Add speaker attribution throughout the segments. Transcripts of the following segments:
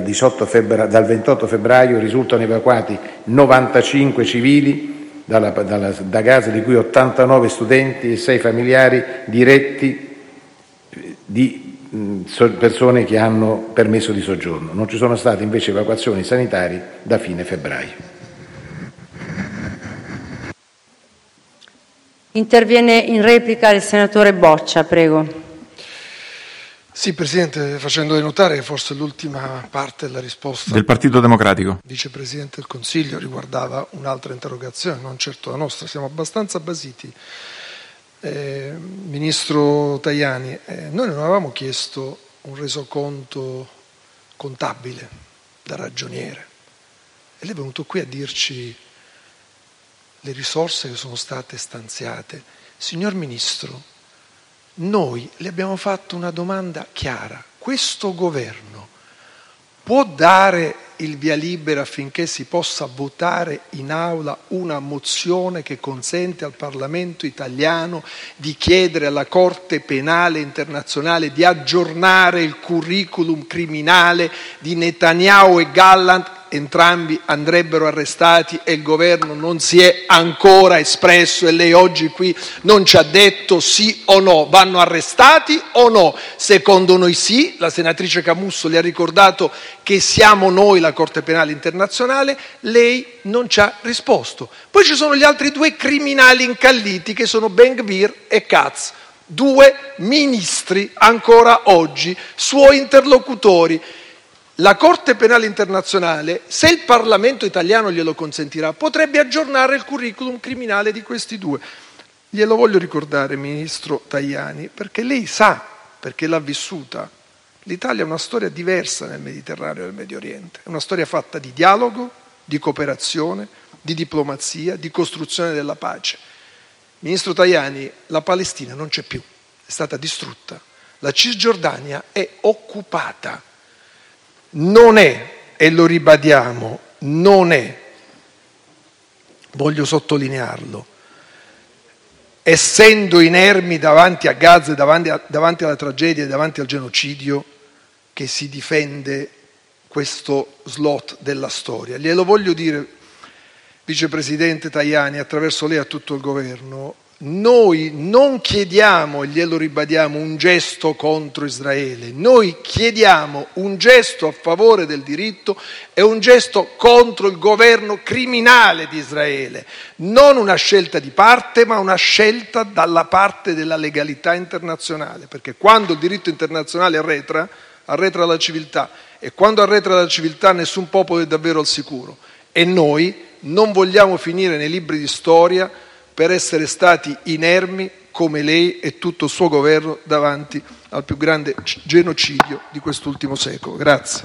Speaker 1: dal 28 febbraio risultano evacuati 95 civili da Gaza, di cui 89 studenti e 6 familiari diretti di persone che hanno permesso di soggiorno. Non ci sono state invece evacuazioni sanitarie da fine febbraio.
Speaker 2: Interviene in replica il senatore Boccia, prego.
Speaker 3: Sì, Presidente, facendo notare che forse l'ultima parte della risposta
Speaker 4: del Partito Democratico,
Speaker 3: Vicepresidente del Consiglio, riguardava un'altra interrogazione, non certo la nostra. Siamo abbastanza basiti. Ministro Tajani, noi non avevamo chiesto un resoconto contabile da ragioniere e lei è venuto qui a dirci le risorse che sono state stanziate. Signor Ministro, noi le abbiamo fatto una domanda chiara. Questo governo può dare il via libera affinché si possa votare in aula una mozione che consente al Parlamento italiano di chiedere alla Corte Penale Internazionale di aggiornare il curriculum criminale di Netanyahu e Gallant? Entrambi andrebbero arrestati e il governo non si è ancora espresso e lei oggi qui non ci ha detto sì o no. Vanno arrestati o no? Secondo noi sì, la senatrice Camusso le ha ricordato che siamo noi la Corte Penale Internazionale, lei non ci ha risposto. Poi ci sono gli altri due criminali incalliti che sono Ben Gvir e Katz, due ministri ancora oggi, suoi interlocutori. La Corte Penale Internazionale, se il Parlamento italiano glielo consentirà, potrebbe aggiornare il curriculum criminale di questi due. Glielo voglio ricordare, Ministro Tajani, perché lei sa, perché l'ha vissuta, l'Italia ha una storia diversa nel Mediterraneo e nel Medio Oriente. È una storia fatta di dialogo, di cooperazione, di diplomazia, di costruzione della pace. Ministro Tajani, la Palestina non c'è più, è stata distrutta. La Cisgiordania è occupata. Non è, e lo ribadiamo, non è, voglio sottolinearlo, essendo inermi davanti a Gaza, davanti alla tragedia e davanti al genocidio, che si difende questo slot della storia. Glielo voglio dire, Vicepresidente Tajani, attraverso lei a tutto il governo. Noi non chiediamo, e glielo ribadiamo, un gesto contro Israele, noi chiediamo un gesto a favore del diritto e un gesto contro il governo criminale di Israele, non una scelta di parte ma una scelta dalla parte della legalità internazionale, perché quando il diritto internazionale arretra la civiltà, e quando arretra la civiltà nessun popolo è davvero al sicuro, e noi non vogliamo finire nei libri di storia per essere stati inermi come lei e tutto il suo governo davanti al più grande genocidio di quest'ultimo secolo. Grazie.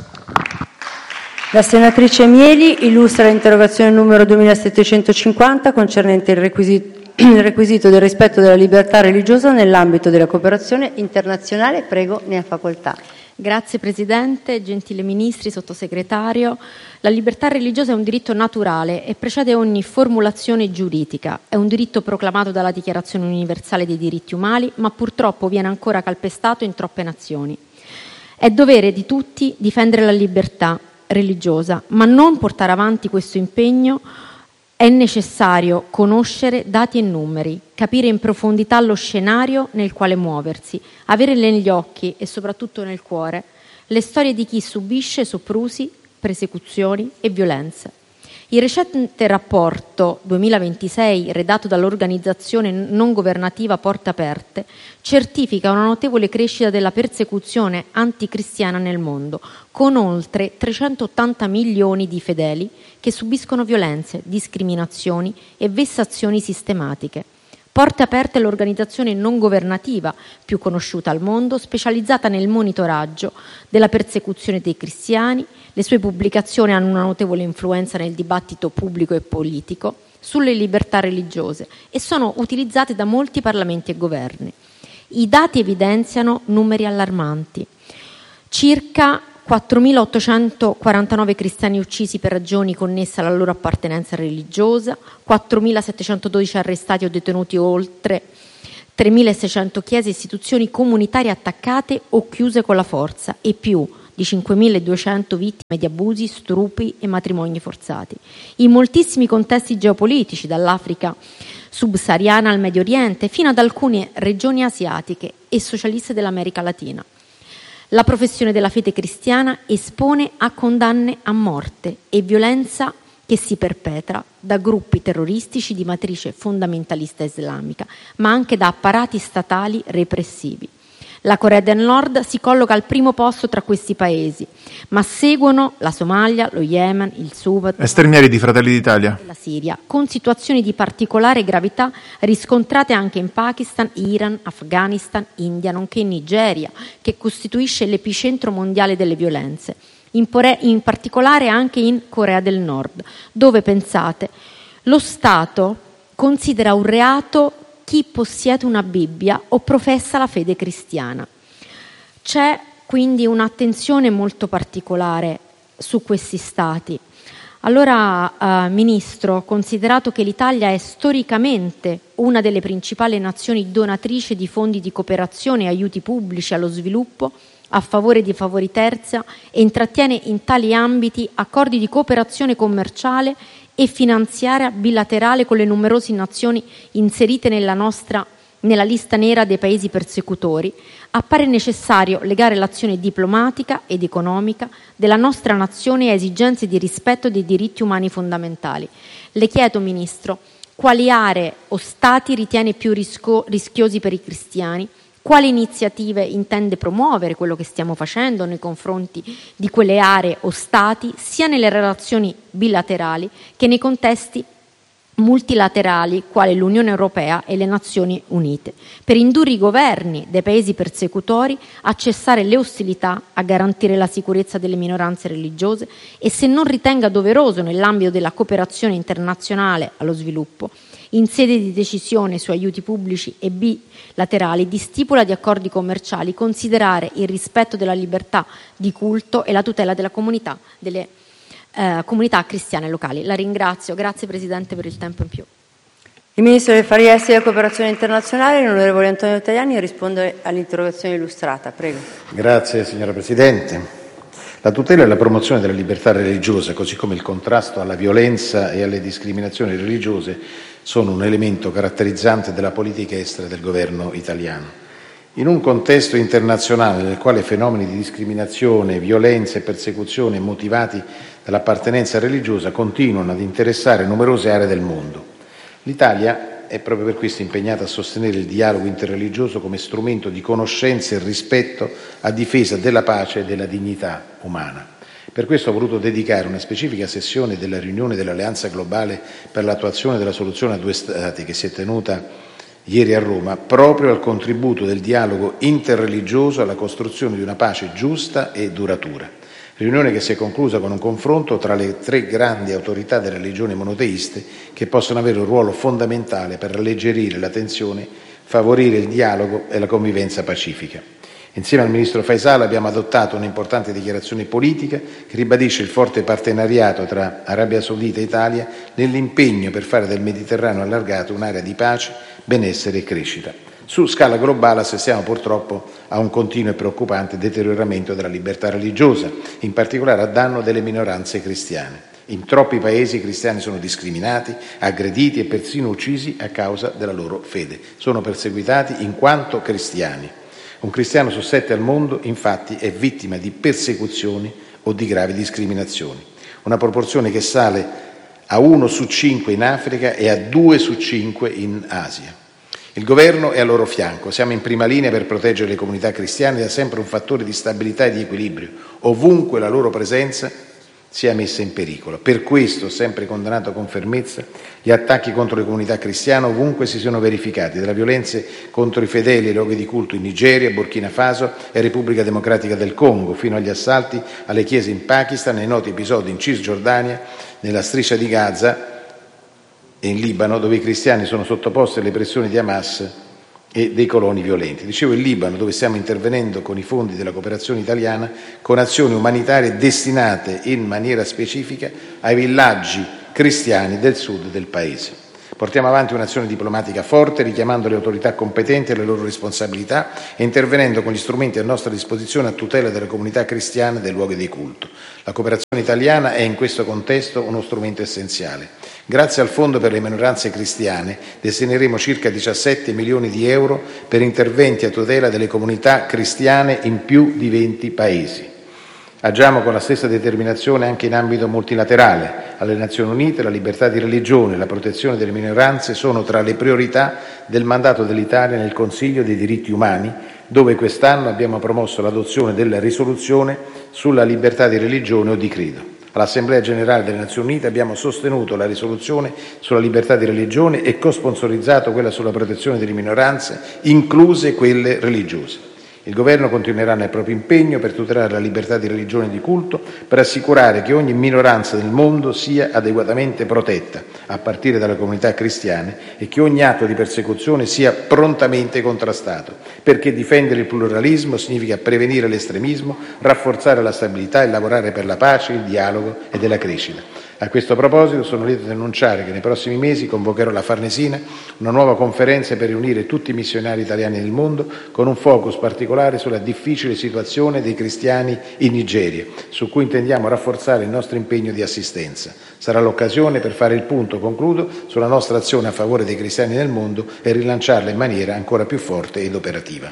Speaker 2: La senatrice Mieli illustra l'interrogazione numero 2750 concernente il requisito del rispetto della libertà religiosa nell'ambito della cooperazione internazionale. Prego, ne ha facoltà.
Speaker 5: Grazie Presidente, gentile Ministri, Sottosegretario. La libertà religiosa è un diritto naturale e precede ogni formulazione giuridica. È un diritto proclamato dalla Dichiarazione universale dei diritti umani, ma purtroppo viene ancora calpestato in troppe nazioni. È dovere di tutti difendere la libertà religiosa, ma non portare avanti questo impegno. È necessario conoscere dati e numeri, capire in profondità lo scenario nel quale muoversi, avere negli occhi e soprattutto nel cuore le storie di chi subisce soprusi, persecuzioni e violenze. Il recente rapporto 2026, redatto dall'organizzazione non governativa Porte Aperte, certifica una notevole crescita della persecuzione anticristiana nel mondo, con oltre 380 milioni di fedeli che subiscono violenze, discriminazioni e vessazioni sistematiche. Porte Aperte è l'organizzazione non governativa più conosciuta al mondo, specializzata nel monitoraggio della persecuzione dei cristiani. Le sue pubblicazioni hanno una notevole influenza nel dibattito pubblico e politico sulle libertà religiose e sono utilizzate da molti parlamenti e governi. I dati evidenziano numeri allarmanti. Circa 4.849 cristiani uccisi per ragioni connesse alla loro appartenenza religiosa, 4.712 arrestati o detenuti, oltre 3.600 chiese e istituzioni comunitarie attaccate o chiuse con la forza e più di 5.200 vittime di abusi, stupri e matrimoni forzati. In moltissimi contesti geopolitici, dall'Africa subsahariana al Medio Oriente, fino ad alcune regioni asiatiche e socialiste dell'America Latina. La professione della fede cristiana espone a condanne a morte e violenza che si perpetra da gruppi terroristici di matrice fondamentalista islamica, ma anche da apparati statali repressivi. La Corea del Nord si colloca al primo posto tra questi paesi, ma seguono la Somalia, lo Yemen, il Sudan,
Speaker 4: Ester Mieri di Fratelli d'Italia.
Speaker 5: e la Siria, con situazioni di particolare gravità riscontrate anche in Pakistan, Iran, Afghanistan, India, nonché in Nigeria, che costituisce l'epicentro mondiale delle violenze. In particolare anche in Corea del Nord, dove, pensate, lo Stato considera un reato chi possiede una Bibbia o professa la fede cristiana. C'è quindi un'attenzione molto particolare su questi stati. Allora, Ministro, considerato che l'Italia è storicamente una delle principali nazioni donatrici di fondi di cooperazione e aiuti pubblici allo sviluppo a favore di favori terzi e intrattiene in tali ambiti accordi di cooperazione commerciale e finanziaria bilaterale con le numerose nazioni inserite nella lista nera dei paesi persecutori, appare necessario legare l'azione diplomatica ed economica della nostra nazione a esigenze di rispetto dei diritti umani fondamentali. Le chiedo, Ministro, quali aree o stati ritiene più rischiosi per i cristiani? Quali iniziative intende promuovere, quello che stiamo facendo nei confronti di quelle aree o stati, sia nelle relazioni bilaterali che nei contesti multilaterali, quali l'Unione Europea e le Nazioni Unite, per indurre i governi dei paesi persecutori a cessare le ostilità, a garantire la sicurezza delle minoranze religiose e, se non ritenga doveroso nell'ambito della cooperazione internazionale allo sviluppo, in sede di decisione su aiuti pubblici e bilaterali, di stipula di accordi commerciali, considerare il rispetto della libertà di culto e la tutela delle comunità cristiane locali. La ringrazio. Grazie Presidente per il tempo in più.
Speaker 2: Il Ministro degli Affari Esteri e della Cooperazione Internazionale, l'onorevole Antonio Tajani, risponde all'interrogazione illustrata. Prego.
Speaker 1: Grazie signora Presidente. La tutela e la promozione della libertà religiosa, così come il contrasto alla violenza e alle discriminazioni religiose, sono un elemento caratterizzante della politica estera del governo italiano. In un contesto internazionale nel quale fenomeni di discriminazione, violenza e persecuzione motivati dall'appartenenza religiosa continuano ad interessare numerose aree del mondo, l'Italia è proprio per questo impegnata a sostenere il dialogo interreligioso come strumento di conoscenza e rispetto a difesa della pace e della dignità umana. Per questo ho voluto dedicare una specifica sessione della riunione dell'Alleanza Globale per l'attuazione della soluzione a due Stati, che si è tenuta ieri a Roma, proprio al contributo del dialogo interreligioso alla costruzione di una pace giusta e duratura. Riunione che si è conclusa con un confronto tra le tre grandi autorità delle religioni monoteiste, che possono avere un ruolo fondamentale per alleggerire la tensione, favorire il dialogo e la convivenza pacifica. Insieme al Ministro Faisal abbiamo adottato un'importante dichiarazione politica che ribadisce il forte partenariato tra Arabia Saudita e Italia nell'impegno per fare del Mediterraneo allargato un'area di pace, benessere e crescita. Su scala globale assistiamo purtroppo a un continuo e preoccupante deterioramento della libertà religiosa, in particolare a danno delle minoranze cristiane. In troppi paesi i cristiani sono discriminati, aggrediti e persino uccisi a causa della loro fede. Sono perseguitati in quanto cristiani. Un cristiano su 7 al mondo, infatti, è vittima di persecuzioni o di gravi discriminazioni. Una proporzione che sale a 1 su 5 in Africa e a 2 su 5 in Asia. Il governo è al loro fianco, siamo in prima linea per proteggere le comunità cristiane, da sempre un fattore di stabilità e di equilibrio, ovunque la loro presenza sia messa in pericolo. Per questo ho sempre condannato con fermezza gli attacchi contro le comunità cristiane ovunque si siano verificati, dalle violenze contro i fedeli e i luoghi di culto in Nigeria, Burkina Faso e Repubblica Democratica del Congo, fino agli assalti alle chiese in Pakistan e ai noti episodi in Cisgiordania, nella striscia di Gaza e in Libano, dove i cristiani sono sottoposti alle pressioni di Hamas e dei coloni violenti. Dicevo il Libano, dove stiamo intervenendo con i fondi della cooperazione italiana con azioni umanitarie destinate in maniera specifica ai villaggi cristiani del sud del paese. Portiamo avanti un'azione diplomatica forte, richiamando le autorità competenti alle loro responsabilità e intervenendo con gli strumenti a nostra disposizione a tutela delle comunità cristiane e dei luoghi di culto. La cooperazione italiana è in questo contesto uno strumento essenziale. Grazie al Fondo per le minoranze cristiane destineremo circa 17 milioni di euro per interventi a tutela delle comunità cristiane in più di 20 paesi. Agiamo con la stessa determinazione anche in ambito multilaterale. Alle Nazioni Unite la libertà di religione e la protezione delle minoranze sono tra le priorità del mandato dell'Italia nel Consiglio dei diritti umani, dove quest'anno abbiamo promosso l'adozione della risoluzione sulla libertà di religione o di credo. All'Assemblea Generale delle Nazioni Unite abbiamo sostenuto la risoluzione sulla libertà di religione e cosponsorizzato quella sulla protezione delle minoranze, incluse quelle religiose. Il Governo continuerà nel proprio impegno per tutelare la libertà di religione e di culto, per assicurare che ogni minoranza del mondo sia adeguatamente protetta, a partire dalle comunità cristiane, e che ogni atto di persecuzione sia prontamente contrastato, perché difendere il pluralismo significa prevenire l'estremismo, rafforzare la stabilità e lavorare per la pace, il dialogo e la crescita. A questo proposito sono lieto di annunciare che nei prossimi mesi convocherò alla Farnesina una nuova conferenza per riunire tutti i missionari italiani nel mondo, con un focus particolare sulla difficile situazione dei cristiani in Nigeria, su cui intendiamo rafforzare il nostro impegno di assistenza. Sarà l'occasione per fare il punto, concludo, sulla nostra azione a favore dei cristiani nel mondo e rilanciarla in maniera ancora più forte ed operativa.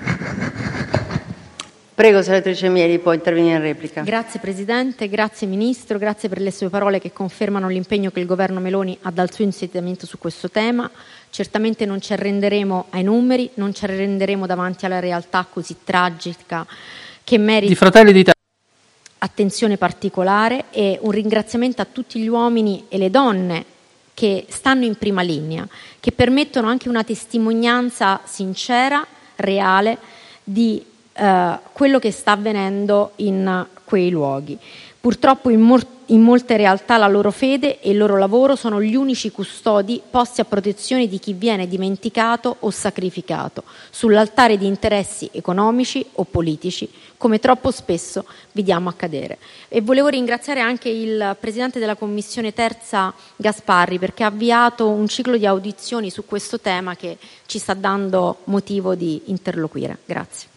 Speaker 2: Prego, senatrice Mieli, può intervenire in replica.
Speaker 5: Grazie Presidente, grazie Ministro, grazie per le sue parole che confermano l'impegno che il Governo Meloni ha dal suo insediamento su questo tema. Certamente non ci arrenderemo ai numeri, non ci arrenderemo davanti alla realtà così tragica che merita
Speaker 4: di Fratelli d'Italia
Speaker 5: attenzione particolare, e un ringraziamento a tutti gli uomini e le donne che stanno in prima linea, che permettono anche una testimonianza sincera, reale, di quello che sta avvenendo in quei luoghi. Purtroppo in molte realtà la loro fede e il loro lavoro sono gli unici custodi posti a protezione di chi viene dimenticato o sacrificato sull'altare di interessi economici o politici, come troppo spesso vediamo accadere. E volevo ringraziare anche il Presidente della Commissione terza Gasparri, perché ha avviato un ciclo di audizioni su questo tema che ci sta dando motivo di interloquire. Grazie.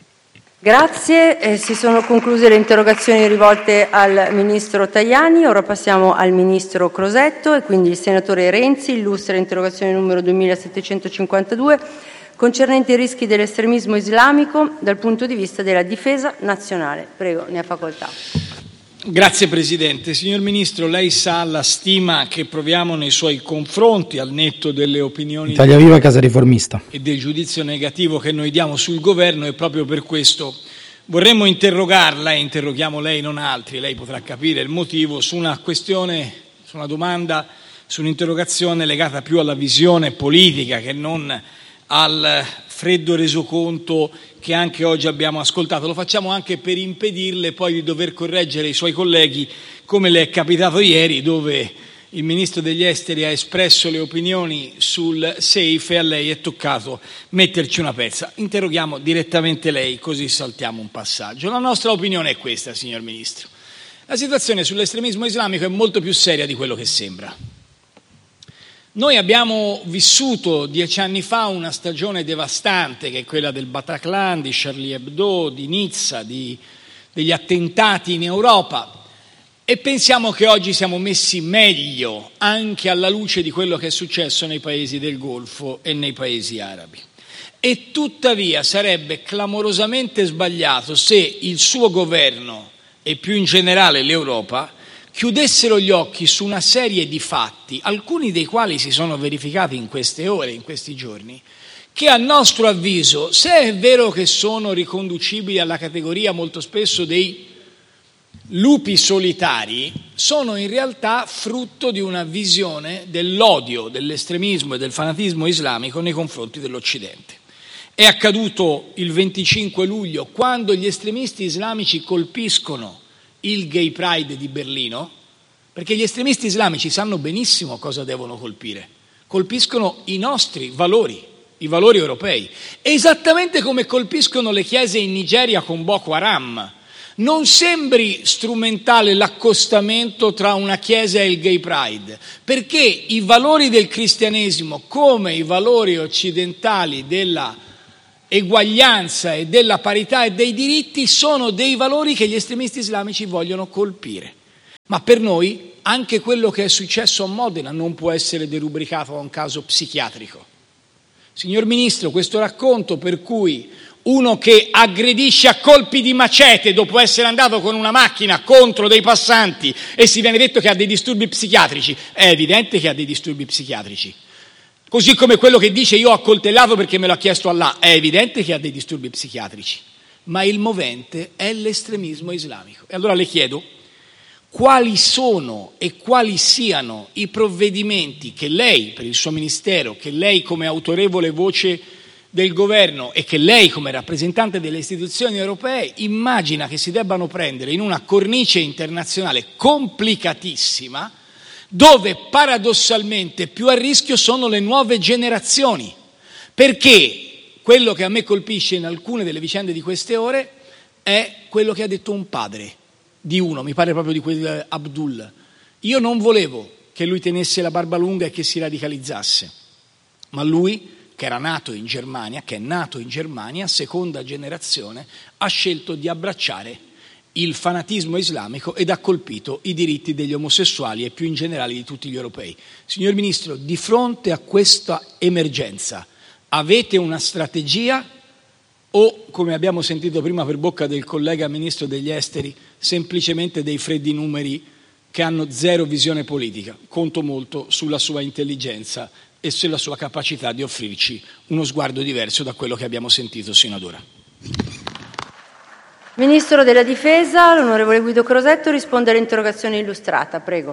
Speaker 2: Grazie, si sono concluse le interrogazioni rivolte al Ministro Tajani. Ora passiamo al Ministro Crosetto, e quindi il Senatore Renzi illustra l'interrogazione numero 2752 concernente i rischi dell'estremismo islamico dal punto di vista della difesa nazionale. Prego, ne ha facoltà.
Speaker 6: Grazie Presidente. Signor Ministro, lei sa la stima che proviamo nei suoi confronti, al netto delle opinioni
Speaker 4: Italia Viva, Casa Riformista,
Speaker 6: e del giudizio negativo che noi diamo sul Governo, e proprio per questo vorremmo interrogarla, e interroghiamo lei, non altri, lei potrà capire il motivo, su una questione, su una domanda, su un'interrogazione legata più alla visione politica che non al freddo resoconto che anche oggi abbiamo ascoltato. Lo facciamo anche per impedirle poi di dover correggere i suoi colleghi, come le è capitato ieri, dove il Ministro degli Esteri ha espresso le opinioni sul SAFE e a lei è toccato metterci una pezza. Interroghiamo direttamente lei, così saltiamo un passaggio. La nostra opinione è questa, signor Ministro. La situazione sull'estremismo islamico è molto più seria di quello che sembra. Noi abbiamo vissuto 10 anni fa una stagione devastante, che è quella del Bataclan, di Charlie Hebdo, di Nizza, degli attentati in Europa, e pensiamo che oggi siamo messi meglio anche alla luce di quello che è successo nei paesi del Golfo e nei paesi arabi. E tuttavia sarebbe clamorosamente sbagliato se il suo governo e più in generale l'Europa chiudessero gli occhi su una serie di fatti, alcuni dei quali si sono verificati in queste ore, in questi giorni, che a nostro avviso, se è vero che sono riconducibili alla categoria molto spesso dei lupi solitari, sono in realtà frutto di una visione dell'odio, dell'estremismo e del fanatismo islamico nei confronti dell'Occidente. È accaduto il 25 luglio, quando gli estremisti islamici colpiscono il Gay Pride di Berlino, perché gli estremisti islamici sanno benissimo cosa devono colpire. Colpiscono i nostri valori, i valori europei, esattamente come colpiscono le chiese in Nigeria con Boko Haram, non sembri strumentale l'accostamento tra una chiesa e il gay pride, perché i valori del cristianesimo, come i valori occidentali della eguaglianza e della parità e dei diritti, sono dei valori che gli estremisti islamici vogliono colpire. Ma per noi anche quello che è successo a Modena non può essere derubricato a un caso psichiatrico. Signor Ministro, questo racconto per cui uno che aggredisce a colpi di macete dopo essere andato con una macchina contro dei passanti e si viene detto che ha dei disturbi psichiatrici, è evidente che ha dei disturbi psichiatrici. Così come quello che dice io ho accoltellato perché me l'ha chiesto Allah, è evidente che ha dei disturbi psichiatrici. Ma il movente è l'estremismo islamico. E allora le chiedo quali sono e quali siano i provvedimenti che lei, per il suo ministero, che lei come autorevole voce del governo e che lei come rappresentante delle istituzioni europee immagina che si debbano prendere in una cornice internazionale complicatissima, dove paradossalmente più a rischio sono le nuove generazioni, perché quello che a me colpisce in alcune delle vicende di queste ore è quello che ha detto un padre di uno, mi pare proprio di quel Abdul. Io non volevo che lui tenesse la barba lunga e che si radicalizzasse, ma lui, che era nato in Germania, che è nato in Germania, seconda generazione, ha scelto di abbracciare il fanatismo islamico ed ha colpito i diritti degli omosessuali e più in generale di tutti gli europei. Signor Ministro, di fronte a questa emergenza avete una strategia o, come abbiamo sentito prima per bocca del collega Ministro degli Esteri, semplicemente dei freddi numeri che hanno zero visione politica? Conto molto sulla sua intelligenza e sulla sua capacità di offrirci uno sguardo diverso da quello che abbiamo sentito sino ad ora.
Speaker 2: Ministro della Difesa, l'onorevole Guido Crosetto, risponde all'interrogazione illustrata. Prego.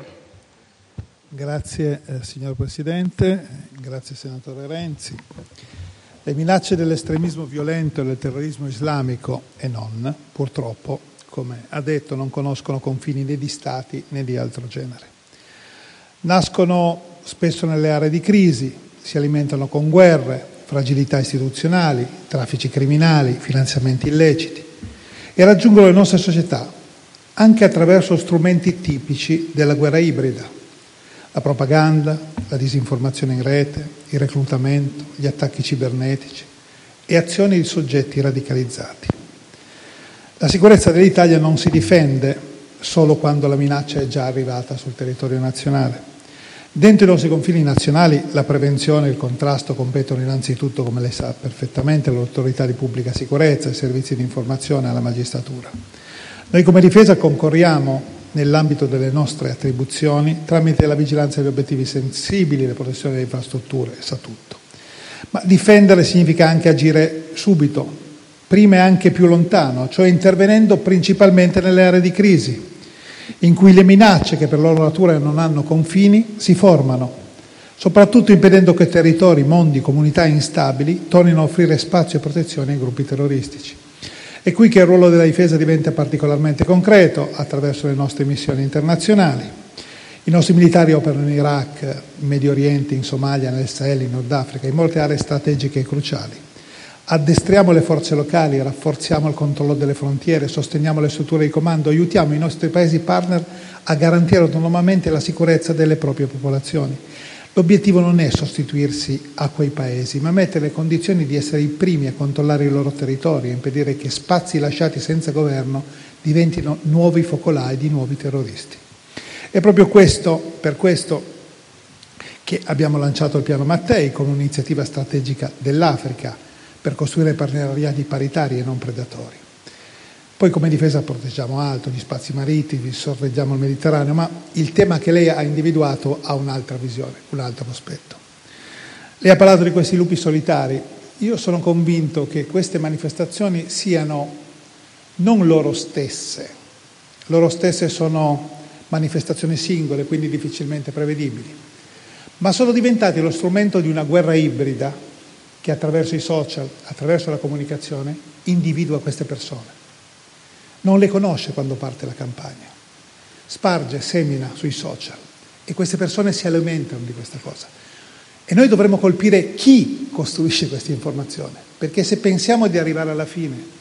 Speaker 4: Grazie signor Presidente, grazie senatore Renzi. Le minacce dell'estremismo violento e del terrorismo islamico e non, purtroppo, come ha detto, non conoscono confini né di stati né di altro genere. Nascono spesso nelle aree di crisi, si alimentano con guerre, fragilità istituzionali, traffici criminali, finanziamenti illeciti e raggiungono le nostre società anche attraverso strumenti tipici della guerra ibrida: la propaganda, la disinformazione in rete, il reclutamento, gli attacchi cibernetici e azioni di soggetti radicalizzati. La sicurezza dell'Italia non si difende solo quando la minaccia è già arrivata sul territorio nazionale. Dentro i nostri confini nazionali la prevenzione e il contrasto competono innanzitutto, come lei sa perfettamente, alle autorità di pubblica sicurezza, ai servizi di informazione e alla magistratura. Noi come Difesa concorriamo nell'ambito delle nostre attribuzioni tramite la vigilanza degli obiettivi sensibili, la protezione delle infrastrutture, sa tutto. Ma difendere significa anche agire subito, prima e anche più lontano, cioè intervenendo principalmente nelle aree di crisi, in cui le minacce, che per loro natura non hanno confini, si formano, soprattutto impedendo che territori, mondi, comunità instabili tornino a offrire spazio e protezione ai gruppi terroristici. È qui che il ruolo della difesa diventa particolarmente concreto attraverso le nostre missioni internazionali. I nostri militari operano in Iraq, in Medio Oriente, in Somalia, nel Sahel, in Nord Africa, in molte aree strategiche e cruciali. Addestriamo le forze locali, rafforziamo il controllo delle frontiere, sosteniamo le strutture di comando, aiutiamo i nostri paesi partner a garantire autonomamente la sicurezza delle proprie popolazioni. L'obiettivo non è sostituirsi a quei paesi, ma mettere le condizioni di essere i primi a controllare i loro territori e impedire che spazi lasciati senza governo diventino nuovi focolai di nuovi terroristi. È proprio per questo che abbiamo lanciato il Piano Mattei come un'iniziativa strategica dell'Africa, per costruire partenariati paritari e non predatori. Poi come difesa proteggiamo altro, gli spazi marittimi, sorreggiamo il Mediterraneo, ma il tema che lei ha individuato ha un'altra visione, un altro aspetto. Lei ha parlato di questi lupi solitari. Io sono convinto che queste manifestazioni siano non loro stesse sono manifestazioni singole, quindi difficilmente prevedibili, ma sono diventati lo strumento di una guerra ibrida che attraverso i social, attraverso la comunicazione, individua queste persone. Non le conosce quando parte la campagna. Sparge, semina sui social e queste persone si alimentano di questa cosa. E noi dovremmo colpire chi costruisce questa informazione, perché se pensiamo di arrivare alla fine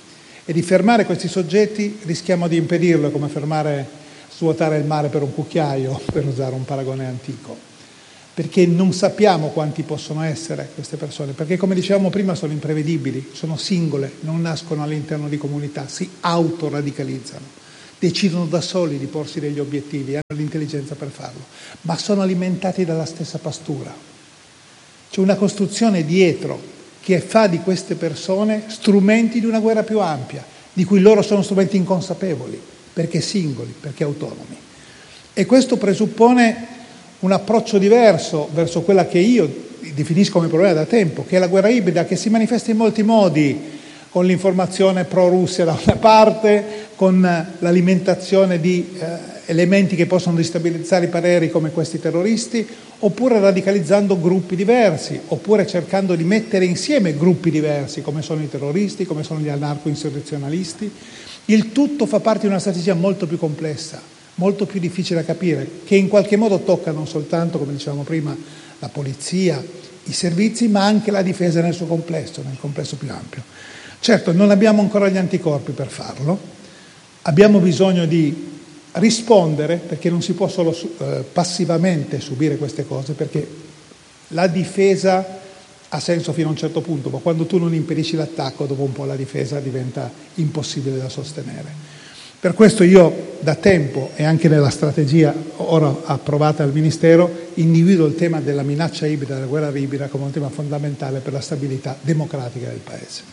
Speaker 4: e di fermare questi soggetti rischiamo di impedirlo, come svuotare il mare per un cucchiaio, per usare un paragone antico, perché non sappiamo quanti possono essere queste persone, perché come dicevamo prima sono imprevedibili, sono singole, non nascono all'interno di comunità, si autoradicalizzano, decidono da soli di porsi degli obiettivi, hanno l'intelligenza per farlo, ma sono alimentati dalla stessa pastura. C'è una costruzione dietro che fa di queste persone strumenti di una guerra più ampia, di cui loro sono strumenti inconsapevoli, perché singoli, perché autonomi. E questo presuppone un approccio diverso verso quella che io definisco come problema da tempo, che è la guerra ibrida, che si manifesta in molti modi, con l'informazione pro-Russia da una parte, con l'alimentazione di elementi che possono destabilizzare i pareri come questi terroristi, oppure radicalizzando gruppi diversi, oppure cercando di mettere insieme gruppi diversi, come sono i terroristi, come sono gli anarco-insurrezionalisti. Il tutto fa parte di una strategia molto più complessa, molto più difficile da capire, che in qualche modo tocca non soltanto, come dicevamo prima, la polizia, i servizi, ma anche la difesa nel suo complesso, nel complesso più ampio. Certo, non abbiamo ancora gli anticorpi per farlo, abbiamo bisogno di rispondere, perché non si può solo passivamente subire queste cose, perché la difesa ha senso fino a un certo punto, ma quando tu non impedisci l'attacco, dopo un po' la difesa diventa impossibile da sostenere. Per questo io da tempo, e anche nella strategia ora approvata al Ministero, individuo il tema della minaccia ibrida, della guerra ibrida, come un tema fondamentale per la stabilità democratica del Paese.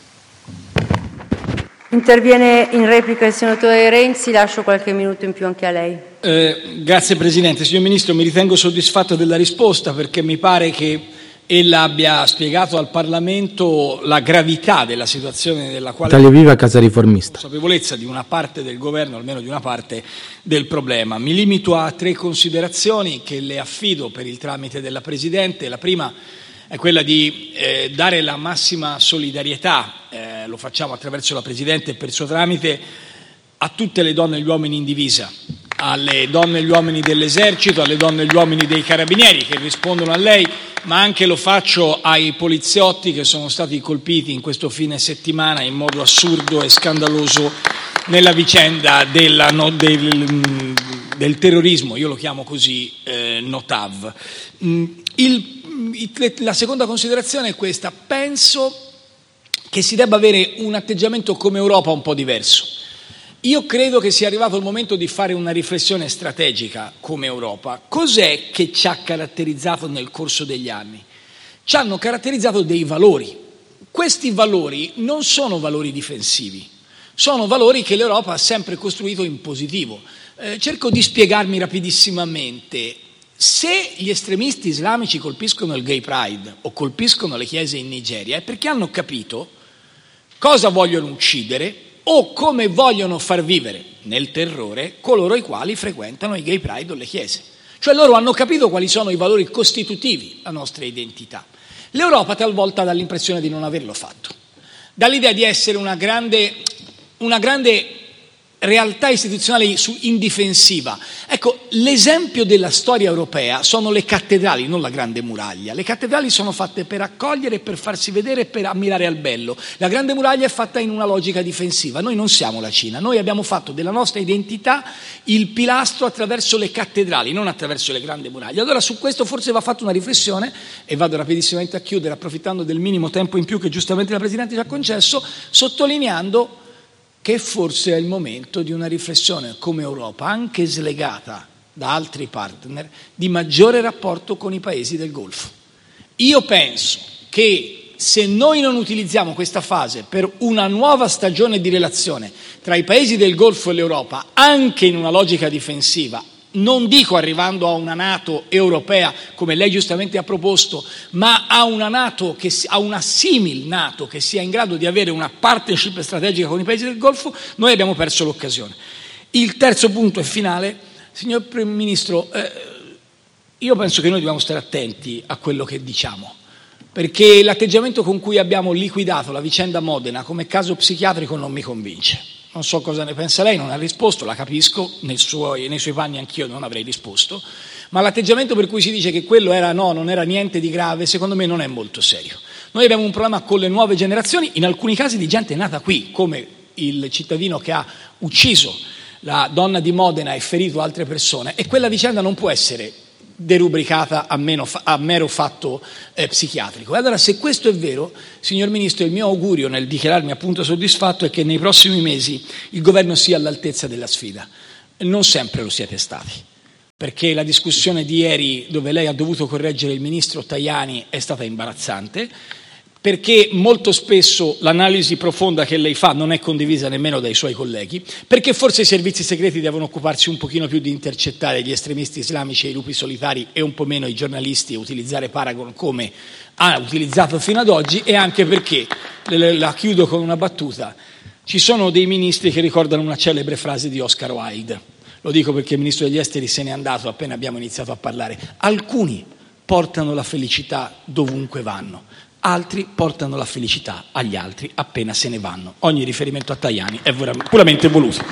Speaker 2: Interviene in replica il senatore Renzi, lascio qualche minuto in più anche a lei.
Speaker 6: Grazie Presidente. Signor Ministro, mi ritengo soddisfatto della risposta, perché mi pare che ella abbia spiegato al Parlamento la gravità della situazione nella quale
Speaker 7: Italia Viva, Casa Riformista.
Speaker 6: Consapevolezza di una parte del governo, almeno di una parte del problema. Mi limito a 3 considerazioni che le affido per il tramite della Presidente. La prima è quella di dare la massima solidarietà, lo facciamo attraverso la Presidente e per suo tramite, a tutte le donne e gli uomini in divisa, alle donne e gli uomini dell'Esercito, alle donne e gli uomini dei Carabinieri che rispondono a lei, ma anche lo faccio ai poliziotti che sono stati colpiti in questo fine settimana in modo assurdo e scandaloso nella vicenda del terrorismo, io lo chiamo così, Notav. La seconda considerazione è questa: penso che si debba avere un atteggiamento come Europa un po' diverso. Io credo che sia arrivato il momento di fare una riflessione strategica come Europa. Cos'è che ci ha caratterizzato nel corso degli anni? Ci hanno caratterizzato dei valori. Questi valori non sono valori difensivi, sono valori che l'Europa ha sempre costruito in positivo. Cerco di spiegarmi rapidissimamente. Se gli estremisti islamici colpiscono il Gay Pride o colpiscono le chiese in Nigeria è perché hanno capito cosa vogliono uccidere o come vogliono far vivere nel terrore coloro i quali frequentano i Gay Pride o le chiese. Cioè loro hanno capito quali sono i valori costitutivi, la nostra identità. L'Europa talvolta dà l'impressione di non averlo fatto, dà l'idea di essere una grande realtà istituzionale in difensiva. Ecco, l'esempio della storia europea sono le cattedrali, non la grande muraglia. Le cattedrali sono fatte per accogliere, per farsi vedere e per ammirare al bello. La grande muraglia è fatta in una logica difensiva. Noi non siamo la Cina, noi abbiamo fatto della nostra identità il pilastro attraverso le cattedrali, non attraverso le grandi muraglie. Allora su questo forse va fatta una riflessione, e vado rapidissimamente a chiudere approfittando del minimo tempo in più che giustamente la Presidente ci ha concesso, sottolineando che forse è il momento di una riflessione come Europa, anche slegata da altri partner, di maggiore rapporto con i paesi del Golfo. Io penso che se noi non utilizziamo questa fase per una nuova stagione di relazione tra i paesi del Golfo e l'Europa, anche in una logica difensiva, non dico arrivando a una NATO europea come lei giustamente ha proposto, ma a una NATO a una simil NATO che sia in grado di avere una partnership strategica con i paesi del Golfo, noi abbiamo perso l'occasione. Il terzo punto e finale, signor Primo Ministro, io penso che noi dobbiamo stare attenti a quello che diciamo, perché l'atteggiamento con cui abbiamo liquidato la vicenda Modena come caso psichiatrico non mi convince. Non so cosa ne pensa lei, non ha risposto, la capisco, nei suoi panni anch'io non avrei risposto, ma l'atteggiamento per cui si dice che quello era no, non era niente di grave, secondo me non è molto serio. Noi abbiamo un problema con le nuove generazioni, in alcuni casi di gente nata qui, come il cittadino che ha ucciso la donna di Modena e ferito altre persone, e quella vicenda non può essere derubricata a mero fatto psichiatrico. E allora, se questo è vero, signor Ministro, il mio augurio nel dichiararmi appunto soddisfatto è che nei prossimi mesi il Governo sia all'altezza della sfida. Non sempre lo siete stati, perché la discussione di ieri, dove lei ha dovuto correggere il Ministro Tajani, è stata imbarazzante, perché molto spesso l'analisi profonda che lei fa non è condivisa nemmeno dai suoi colleghi, perché forse i servizi segreti devono occuparsi un pochino più di intercettare gli estremisti islamici e i lupi solitari e un po' meno i giornalisti, e utilizzare Paragon come ha utilizzato fino ad oggi, e anche perché, la chiudo con una battuta, ci sono dei ministri che ricordano una celebre frase di Oscar Wilde. Lo dico perché il Ministro degli Esteri se n'è andato appena abbiamo iniziato a parlare. Alcuni portano la felicità dovunque vanno, altri portano la felicità agli altri appena se ne vanno. Ogni riferimento a Tajani è puramente voluto.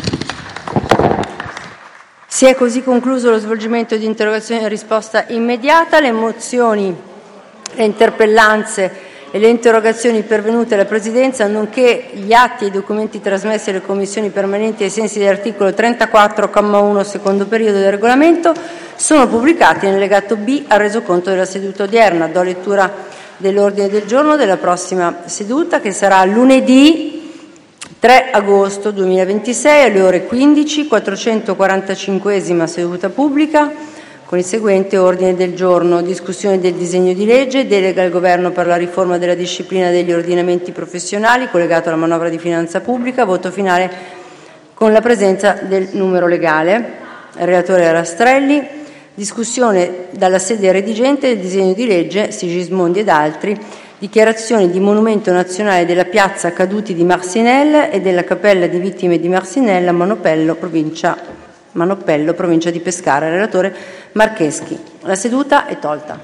Speaker 2: Si è così concluso lo svolgimento di interrogazioni a risposta immediata. Le mozioni, le interpellanze e le interrogazioni pervenute alla Presidenza, nonché gli atti e i documenti trasmessi alle Commissioni permanenti ai sensi dell'articolo 34, comma 1, secondo periodo del Regolamento, sono pubblicati nell'allegato B al Resoconto della seduta odierna. Do lettura dell'ordine del giorno della prossima seduta, che sarà lunedì 3 agosto 2026 alle ore 15, 445esima seduta pubblica, con il seguente ordine del giorno: discussione del disegno di legge, delega al Governo per la riforma della disciplina degli ordinamenti professionali, collegato alla manovra di finanza pubblica, voto finale con la presenza del numero legale. Il relatore Rastrelli. Discussione dalla sede redigente del disegno di legge Sigismondi ed altri, dichiarazioni di monumento nazionale della piazza Caduti di Marcinelle e della cappella di vittime di Marcinelle a Manopello, provincia di Pescara. Relatore Marcheschi. La seduta è tolta.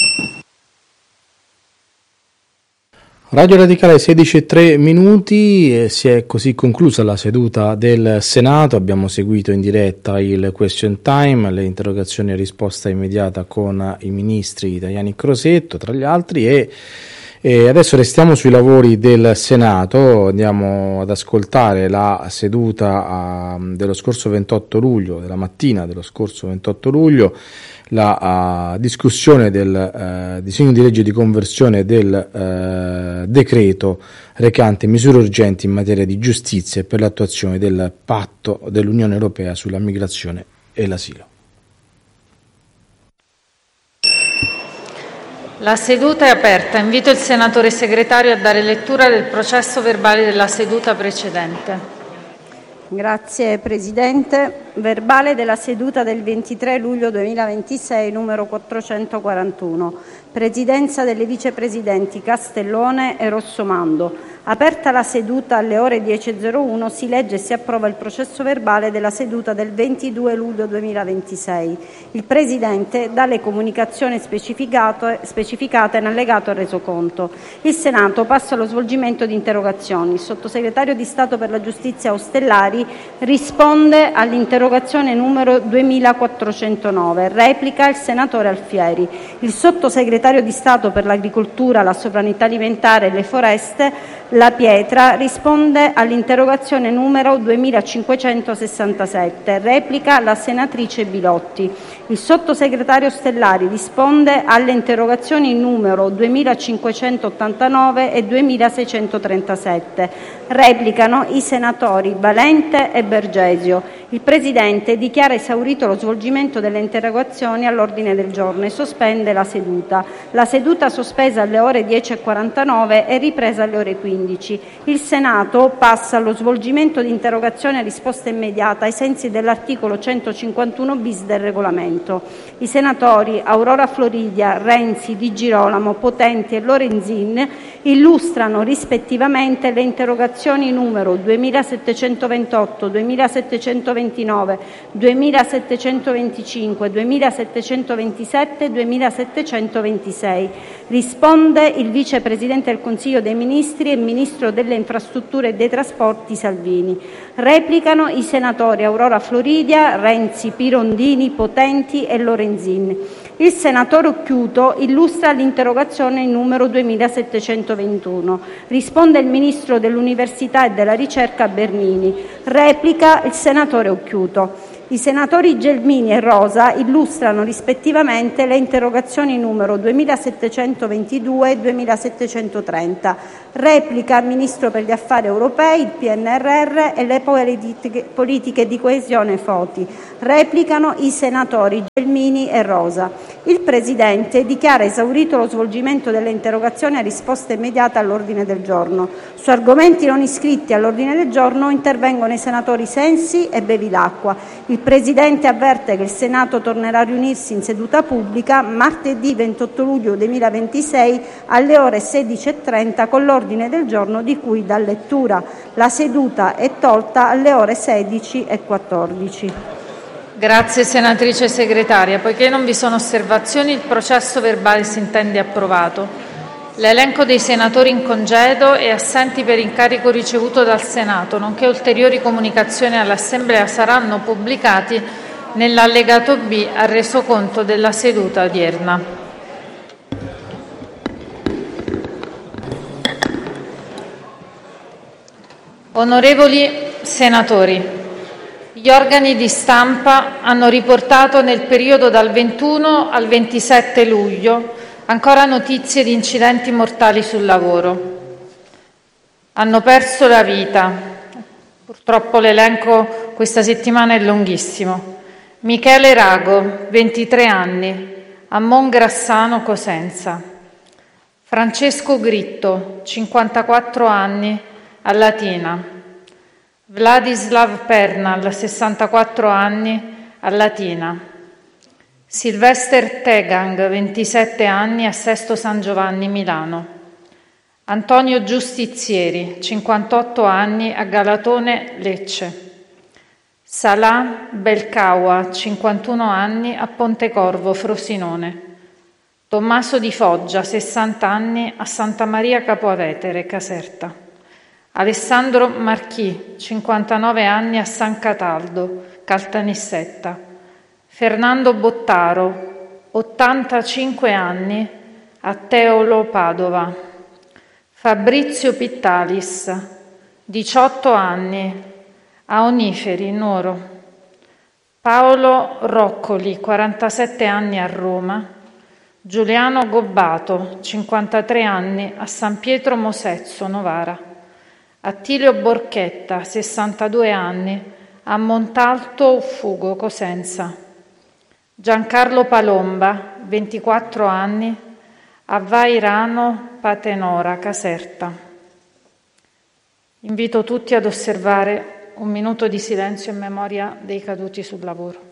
Speaker 7: Radio Radicale 16:03, si è così conclusa la seduta del Senato. Abbiamo seguito in diretta il question time, le interrogazioni a risposta immediata con i ministri Tajani e Crosetto, tra gli altri, e adesso restiamo sui lavori del Senato. Andiamo ad ascoltare la seduta dello scorso 28 luglio, della mattina dello scorso 28 luglio, la discussione del disegno di legge di conversione del decreto recante misure urgenti in materia di giustizia e per l'attuazione del patto dell'Unione Europea sulla migrazione e l'asilo.
Speaker 8: La seduta è aperta. Invito il senatore Segretario a dare lettura del processo verbale della seduta precedente.
Speaker 9: Grazie Presidente. Verbale della seduta del 23 luglio 2026, numero 441. Presidenza delle vicepresidenti Castellone e Rossomando. Aperta la seduta alle ore 10.01, si legge e si approva il processo verbale della seduta del 22 luglio 2026. Il Presidente dà le comunicazioni specificate in allegato al resoconto. Il Senato passa allo svolgimento di interrogazioni. Il Sottosegretario di Stato per la Giustizia Ostellari risponde all'interrogazione numero 2409. Replica il Senatore Alfieri. Il Sottosegretario di Stato per l'Agricoltura, la Sovranità Alimentare e le Foreste La Pietra risponde all'interrogazione numero 2567. Replica la senatrice Bilotti. Il Sottosegretario Ostellari risponde alle interrogazioni numero 2589 e 2637. Replicano i senatori Valente e Bergesio. Il Presidente dichiara esaurito lo svolgimento delle interrogazioni all'ordine del giorno e sospende la seduta. La seduta sospesa alle ore 10.49 è ripresa alle ore 15. Il Senato passa allo svolgimento di interrogazioni a risposta immediata ai sensi dell'articolo 151 bis del Regolamento. I senatori Aurora Floridia, Renzi, Di Girolamo, Potenti e Lorenzin illustrano rispettivamente le interrogazioni numero 2728, 2729, 2725, 2727 e 2726. Risponde il Vicepresidente del Consiglio dei Ministri e Ministro delle Infrastrutture e dei Trasporti Salvini. Replicano i senatori Aurora Floridia, Renzi, Pirondini, Potenti e Lorenzin. Il senatore Occhiuto illustra l'interrogazione numero 2721. Risponde il Ministro dell'Università e della Ricerca Bernini. Replica il senatore Occhiuto. I senatori Gelmini e Rosa illustrano rispettivamente le interrogazioni numero 2722 e 2730. Replica il Ministro per gli Affari Europei, il PNRR e le politiche di coesione Foti. Replicano i senatori Gelmini e Rosa. Il Presidente dichiara esaurito lo svolgimento delle interrogazioni a risposta immediata all'ordine del giorno. Su argomenti non iscritti all'ordine del giorno intervengono i senatori Sensi e Bevilacqua. Il Presidente avverte che il Senato tornerà a riunirsi in seduta pubblica martedì 28 luglio 2026 alle ore 16:30 con l'ordine del giorno di cui dà lettura. La seduta è tolta alle ore 16:14.
Speaker 8: Grazie senatrice segretaria. Poiché non vi sono osservazioni, il processo verbale si intende approvato. L'elenco dei senatori in congedo e assenti per incarico ricevuto dal Senato, nonché ulteriori comunicazioni all'Assemblea saranno pubblicati nell'allegato B al resoconto della seduta odierna. Onorevoli senatori, gli organi di stampa hanno riportato nel periodo dal 21 al 27 luglio ancora notizie di incidenti mortali sul lavoro. Hanno perso la vita, purtroppo l'elenco questa settimana è lunghissimo. Michele Rago, 23 anni, a Mongrassano, Cosenza. Francesco Gritto, 54 anni, a Latina. Vladislav Pernal, 64 anni, a Latina. Sylvester Tegang, 27 anni, a Sesto San Giovanni, Milano. Antonio Giustizieri, 58 anni, a Galatone, Lecce. Salah Belkawa, 51 anni, a Pontecorvo, Frosinone. Tommaso Di Foggia, 60 anni, a Santa Maria Capovetere, Caserta. Alessandro Marchì, 59 anni, a San Cataldo, Caltanissetta. Fernando Bottaro, 85 anni, a Teolo, Padova. Fabrizio Pittalis, 18 anni, a Oniferi, Nuoro. Paolo Roccoli, 47 anni, a Roma. Giuliano Gobbato, 53 anni, a San Pietro Mosezzo, Novara. Attilio Borchetta, 62 anni, a Montalto Uffugo, Cosenza. Giancarlo Palomba, 24 anni, a Vairano Patenora, Caserta. Invito tutti ad osservare un minuto di silenzio in memoria dei caduti sul lavoro.